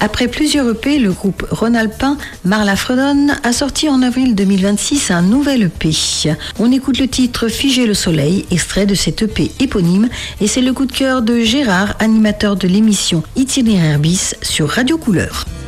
Après plusieurs EP, le groupe rhône-alpin Marla Fredon a sorti en avril 2026 un nouvel EP. On écoute le titre Figer le soleil, extrait de cet EP éponyme, et c'est le coup de cœur de Gérard, animateur de l'émission Itinéraire bis sur Radio Couleur.